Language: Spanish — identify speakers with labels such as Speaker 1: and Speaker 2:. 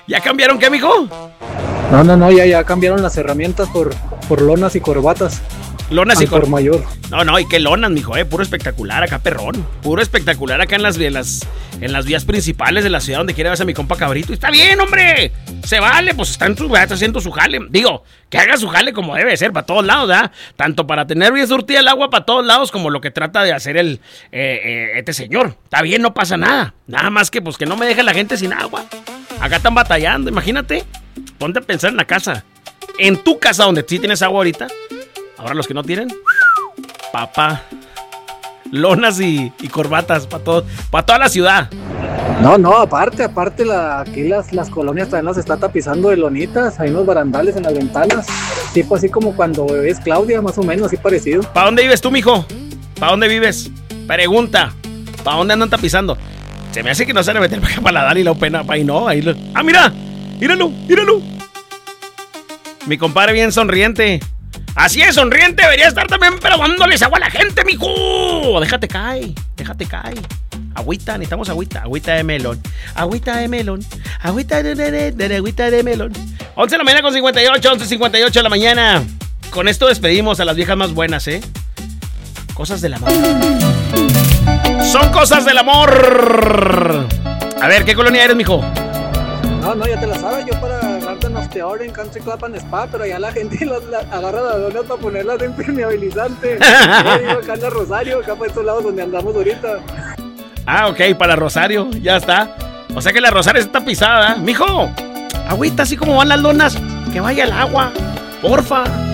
Speaker 1: ¿Ya cambiaron qué, mijo?
Speaker 2: No, ya cambiaron las herramientas por lonas y corbatas.
Speaker 1: Lonas y
Speaker 2: por mayor.
Speaker 1: No, y qué lonas, mijo, puro espectacular acá, perrón. Puro espectacular acá en las vías principales de la ciudad donde quiere ver a mi compa Cabrito. Y está bien, hombre. Se vale, pues está haciendo su jale. Digo, que haga su jale como debe ser, para todos lados, ¿verdad? Tanto para tener bien surtida el agua para todos lados, como lo que trata de hacer este señor. Está bien, no pasa nada. Nada más que, pues, que no me deje la gente sin agua. Acá están batallando, imagínate. Ponte a pensar en la casa. En tu casa, donde sí tienes agua ahorita. Ahora los que no tienen, papá, lonas y corbatas para toda la ciudad.
Speaker 2: No, aparte aquí las colonias también las está tapizando de lonitas, hay unos barandales en las ventanas, tipo así como cuando ves Claudia, más o menos, así parecido.
Speaker 1: ¿Para dónde vives tú, mijo? ¿Para dónde vives? Pregunta, ¿para dónde andan tapizando? Se me hace que no se van a meter para acá para la Dali y la pena, para ahí no, ¡Ah, mira! ¡Míralo! Mi compadre bien sonriente. Así es, sonriente, debería estar también, pero dándoles agua a la gente, mijo. Déjate caer. Agüita, necesitamos agüita de melón. Agüita de melón. 11 de la mañana con 58, 11:58 de la mañana. Con esto despedimos a las viejas más buenas, Cosas del amor. Son cosas del amor. A ver, ¿qué colonia eres, mijo?
Speaker 2: No, ya te la sabes, yo para agarrarte en Osteor, en Country Club and Spa, pero ya la gente agarra las donas para ponerlas de impermeabilizante. Yo digo acá en la Rosario, acá para estos lados donde andamos ahorita.
Speaker 1: Ah, ok, para Rosario, ya está. O sea que la Rosario está pisada, mijo. Agüita, así como van las lonas, que vaya el agua, porfa.